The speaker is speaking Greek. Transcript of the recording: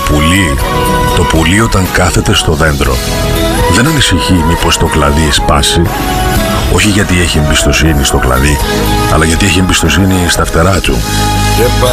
Το πουλί όταν κάθεται στο δέντρο δεν ανησυχεί μήπως το κλαδί σπάσει. Όχι γιατί έχει εμπιστοσύνη στο κλαδί, αλλά γιατί έχει εμπιστοσύνη στα φτερά του.